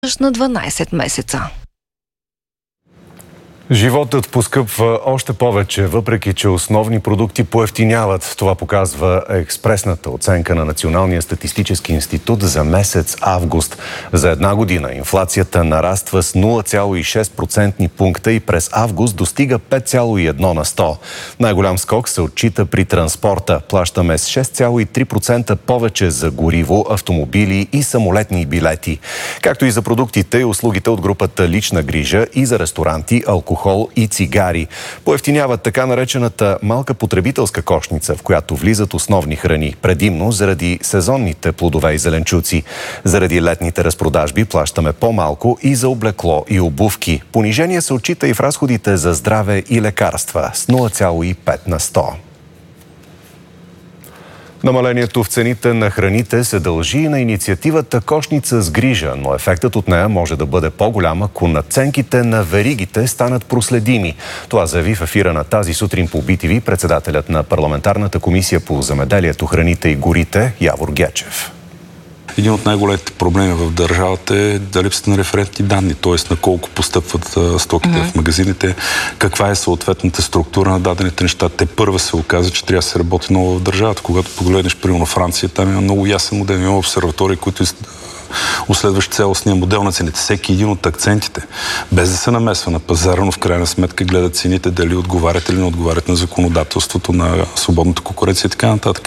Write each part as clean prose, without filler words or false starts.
на 12 месеца. Животът поскъпва още повече, въпреки че основни продукти поевтиняват. Това показва експресната оценка на Националния статистически институт за месец август. За една година инфлацията нараства с 0,6% пункта и през август достига 5,1 на 100. Най-голям скок се отчита при транспорта. Плащаме с 6,3% повече за гориво, автомобили и самолетни билети. Както и за продуктите и услугите от групата лична грижа и за ресторанти, алкохол и цигари. Поевтиняват така наречената малка потребителска кошница, в която влизат основни храни, предимно заради сезонните плодове и зеленчуци. Заради летните разпродажби плащаме по-малко и за облекло и обувки. Понижение се отчита и в разходите за здраве и лекарства с 0,5 на 100. Намалението в цените на храните се дължи и на инициативата Кошница с грижа, но ефектът от нея може да бъде по-голям, ако надценките на веригите станат проследими. Това заяви в ефира на Тази сутрин по BTV председателят на парламентарната комисия по земеделието, храните и горите Явор Гечев. Един от най-големите проблеми в държавата е липсата на референтни данни, т.е. на колко постъпват стоките в магазините, каква е съответната структура на дадените неща. Те първа се оказа, че трябва да се работи много в държавата. Когато погледнеш, примерно Франция, там има много ясен модел, има обсерватории, които уследващ цялостния модел на цените. Всеки един от акцентите, без да се намесва на пазара, но в крайна сметка гледат цените, дали отговарят или не отговарят на законодателството, на свободната конкуренция и така нататък.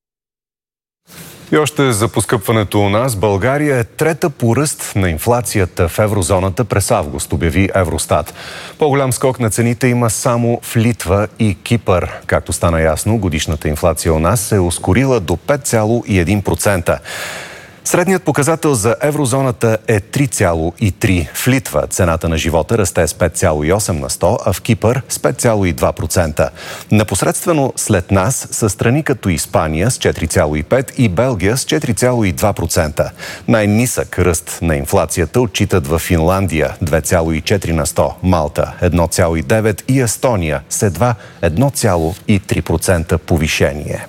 И още за поскъпването у нас, България е трета по ръст на инфлацията в еврозоната през август, обяви Евростат. По-голям скок на цените има само в Литва и Кипър. Както стана ясно, годишната инфлация у нас се е ускорила до 5,1%. Средният показател за еврозоната е 3,3. В Литва цената на живота расте с 5,8 на 100, а в Кипър с 5,2%. Непосредствено след нас са страни като Испания с 4,5 и Белгия с 4,2%. Най-нисък ръст на инфлацията отчитат в Финландия 2,4 на 100, Малта 1,9 и Естония с едва 1,3% повишение.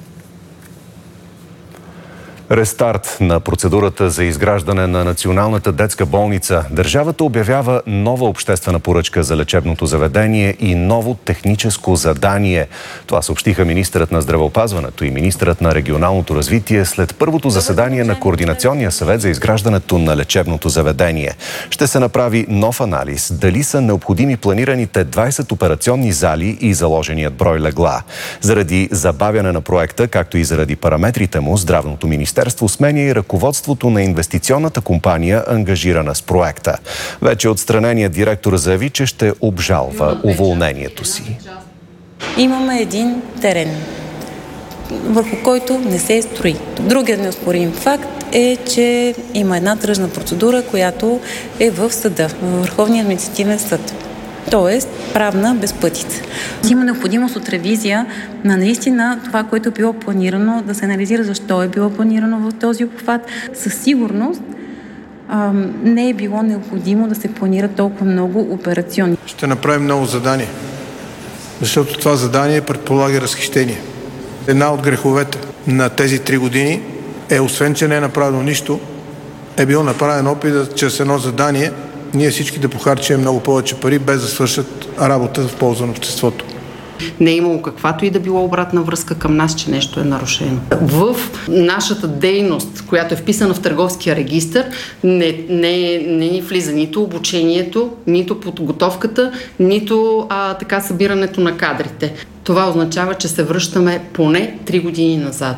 Рестарт на процедурата за изграждане на Националната детска болница. Държавата обявява нова обществена поръчка за лечебното заведение и ново техническо задание. Това съобщиха министърът на здравеопазването и министърът на регионалното развитие след първото заседание на Координационния съвет за изграждането на лечебното заведение. Ще се направи нов анализ дали са необходими планираните 20 операционни зали и заложеният брой легла. Заради забавяне на проекта, както и заради параметрите му, Здравното министерство сменя и ръководството на инвестиционната компания, ангажирана с проекта. Вече отстраненият директор заяви, че ще обжалва уволнението си. Имаме един терен, върху който не се строи. Другият неоспорим факт е, че има една тръжна процедура, която е в съда, в Върховния административен съд. Тоест правна безпътица. Има необходимост от ревизия на наистина това, което е било планирано, да се анализира защо е било планирано в този обхват. Със сигурност не е било необходимо да се планира толкова много операционни. Ще направим ново задание, защото това задание предполага разхищение. Една от греховете на тези 3 години е, освен че не е направено нищо, е било направен опит чрез едно задание ние всички да похарчим много повече пари, без да свършат работа в полза на обществото. Не е имало каквато и да било обратна връзка към нас, че нещо е нарушено. В нашата дейност, която е вписана в търговския регистър, не влиза нито обучението, нито подготовката, нито така събирането на кадрите. Това означава, че се връщаме поне 3 години назад.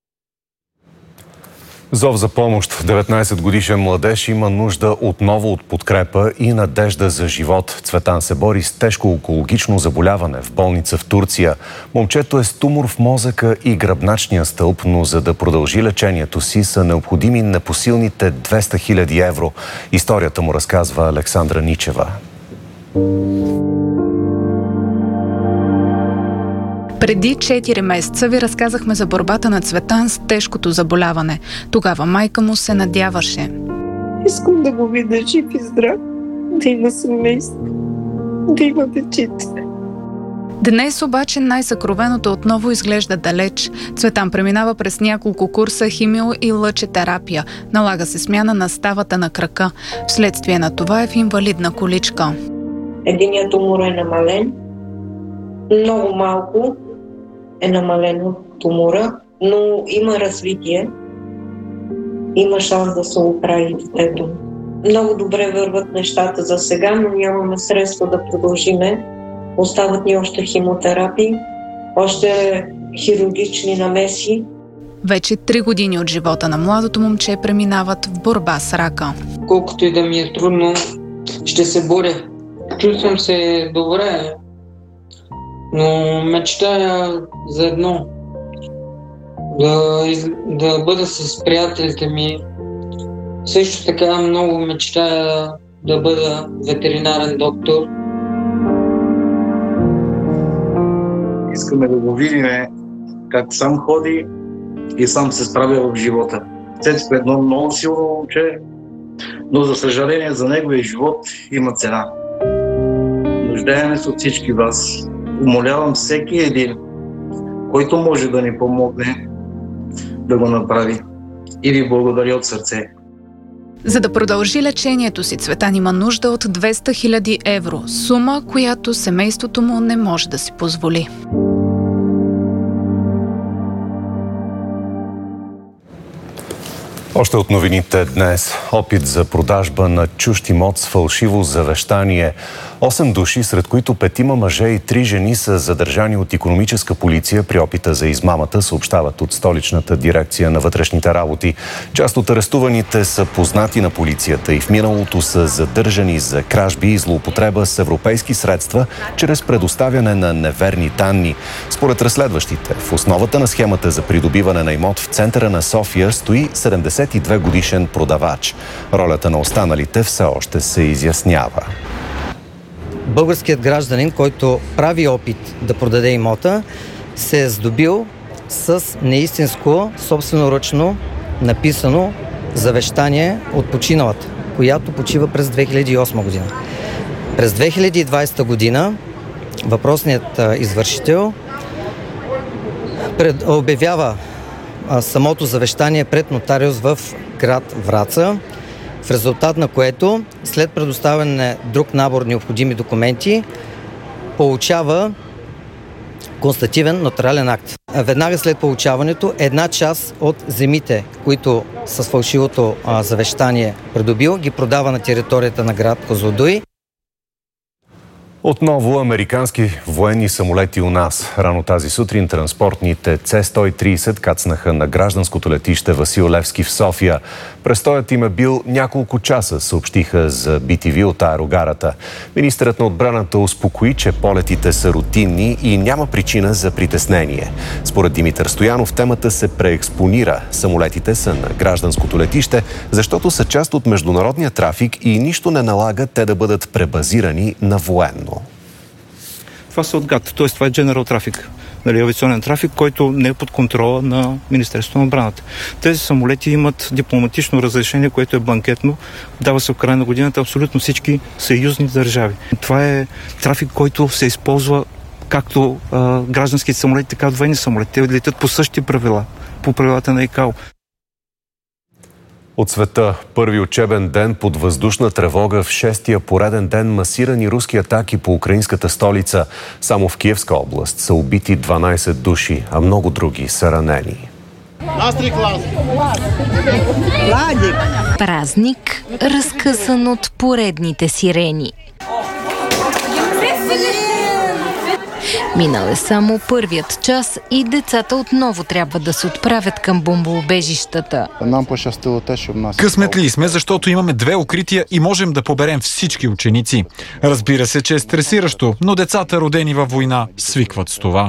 Зов за помощ. 19-годишен младеж има нужда отново от подкрепа и надежда за живот. Цветан се бори с тежко онкологично заболяване в болница в Турция. Момчето е с тумор в мозъка и гръбначния стълб, но за да продължи лечението си са необходими непосилните 200 000 евро. Историята му разказва Александра Ничева. Преди 4 месеца ви разказахме за борбата на Цветан с тежкото заболяване. Тогава майка му се надяваше. Искам да го видя жив и здрав, да има семейство, да има дечица. Днес обаче най-съкровеното отново изглежда далеч. Цветан преминава през няколко курса химио- и лъчетерапия. Налага се смяна на ставата на крака. Вследствие на това е в инвалидна количка. Единият тумор е намален. Много малко е намалено тумора, но има развитие. Има шанс да се оправи детето. Много добре върват нещата за сега, но нямаме средства да продължиме. Остават ни още химиотерапии, още хирургични намеси. Вече 3 години от живота на младото момче преминават в борба с рака. Колкото и да ми е трудно, ще се боря. Чувствам се добре, но мечтая за едно. Да бъда с приятелите ми. Също така много мечтая да бъда ветеринарен доктор. Искаме да го видим как сам ходи и сам се справя в живота. Цецко е едно много силно момче, но за съжаление за неговия живот има цена. Нуждаем се от всички вас. Умолявам всеки един, който може да ни помогне, да го направи. И ви благодаря от сърце. За да продължи лечението си, Цветан има нужда от 200 000 евро, сума, която семейството му не може да си позволи. Още от новините днес. Опит за продажба на чужд имот с фалшиво завещание. 8 души, сред които 5 мъже и 3 жени, са задържани от икономическа полиция при опита за измамата, съобщават от столичната дирекция на вътрешните работи. Част от арестуваните са познати на полицията и в миналото са задържани за кражби и злоупотреба с европейски средства чрез предоставяне на неверни данни. Според разследващите, в основата на схемата за придобиване на имот в центъра на София стои 72-годишен продавач. Ролята на останалите все още се изяснява. Българският гражданин, който прави опит да продаде имота, се е здобил с неистинско, собственоръчно написано завещание от починалата, която почива през 2008 година. През 2020 година въпросният извършител обявява самото завещание пред нотариус в град Враца, в резултат на което, след предоставяне на друг набор необходими документи, получава констативен нотариален акт. Веднага след получаването, една част от земите, които с фалшивото завещание придобил, ги продава на територията на град Козлодуй. Отново американски военни самолети у нас. Рано тази сутрин транспортните С-130 кацнаха на гражданското летище Васил Левски в София. Престоят им е бил няколко часа, съобщиха за BTV от аерогарата. Министърът на отбраната успокои, че полетите са рутинни и няма причина за притеснение. Според Димитър Стоянов, темата се преекспонира. Самолетите са на гражданското летище, защото са част от международния трафик и нищо не налага те да бъдат пребазирани на военно. Това са от ГАТ, т.е. това е General Traffic, авиационен трафик, който не е под контрола на Министерството на отбраната. Тези самолети имат дипломатично разрешение, което е бланкетно, дава се в края на годината абсолютно всички съюзни държави. Това е трафик, който се използва както гражданските самолети, така и военни самолети. Те летят по същите правила, по правилата на ИКАО. От света първи учебен ден под въздушна тревога в 6-тия пореден ден масирани руски атаки по украинската столица. Само в Киевска област са убити 12 души, а много други са ранени. Празник, разкъсан от поредните сирени. Минал е само първият час и децата отново трябва да се отправят към бомбоубежищата. Късметли сме, защото имаме 2 укрития и можем да поберем всички ученици. Разбира се, че е стресиращо, но децата, родени във война, свикват с това.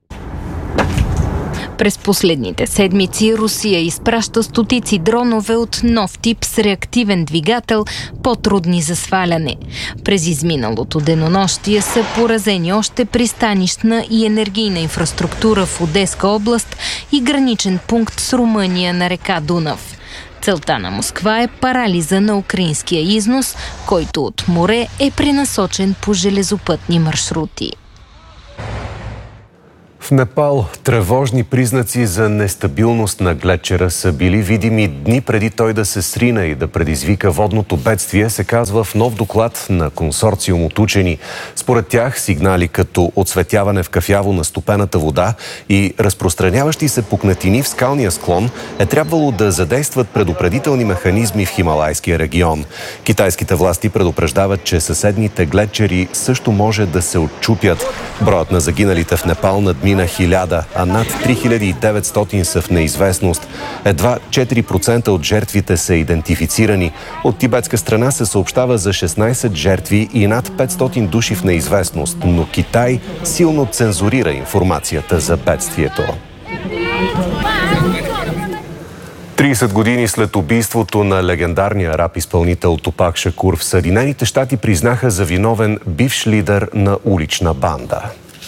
През последните седмици Русия изпраща стотици дронове от нов тип с реактивен двигател, по-трудни за сваляне. През изминалото денонощие са поразени още пристанищна и енергийна инфраструктура в Одеска област и граничен пункт с Румъния на река Дунав. Целта на Москва е парализа на украинския износ, който от море е пренасочен по железопътни маршрути. В Непал тревожни признаци за нестабилност на глечера са били видими дни преди той да се срине и да предизвика водното бедствие, се казва в нов доклад на консорциум от учени. Според тях сигнали като отсветяване в кафяво на стопената вода и разпространяващи се пукнатини в скалния склон е трябвало да задействат предупредителни механизми в Хималайския регион. Китайските власти предупреждават, че съседните глечери също може да се отчупят. Броят на загиналите в Непал надмина 1000, а над 3900 са в неизвестност. Едва 4% от жертвите са идентифицирани. От тибетска страна се съобщава за 16 жертви и над 500 души в неизвестност, но Китай силно цензурира информацията за бедствието. 30 години след убийството на легендарния рап-изпълнител Тупак Шакур в Съединените щати признаха за виновен бивш лидер на улична банда.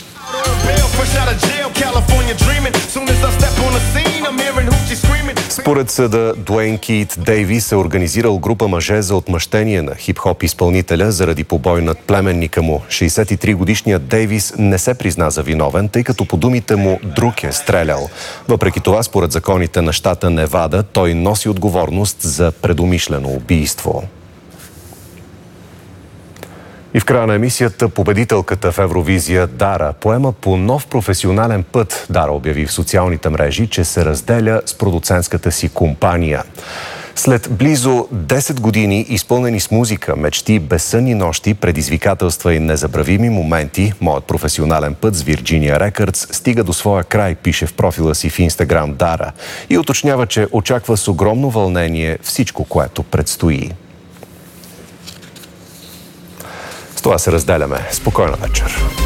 Според съда, Дуейн Кит Дейвис е организирал група мъже за отмъщение на хип-хоп изпълнителя заради побой над племенника му. 63-годишният Дейвис не се призна за виновен, тъй като по думите му друг е стрелял. Въпреки това, според законите на щата Невада, той носи отговорност за предумишлено убийство. И в края на емисията победителката в Евровизия Дара поема по нов професионален път. Дара обяви в социалните мрежи, че се разделя с продуцентската си компания. След близо 10 години, изпълнени с музика, мечти, безсънни нощи, предизвикателства и незабравими моменти, моят професионален път с Virginia Records стига до своя край, пише в профила си в Инстаграм Дара и уточнява, че очаква с огромно вълнение всичко, което предстои. С това се разделяме. Спокойна вечер.